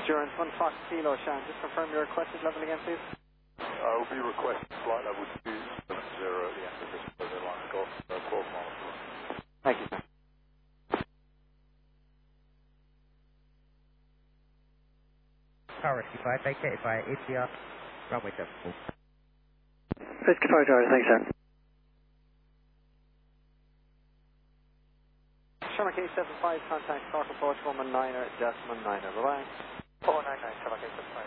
Endurance 1 Fox Kilo, Sean. Just confirm your requested level again, please. I will be requesting flight level 270 at the end of this further line golf, 12 miles away. Thank you, sir. Tower 65, vacated by ATR, runway 74. 55 Tower, thanks, sir. Sherman K75, contact Cork approach 119er, decimal 9er. Bye-bye. 499, Sherman K75.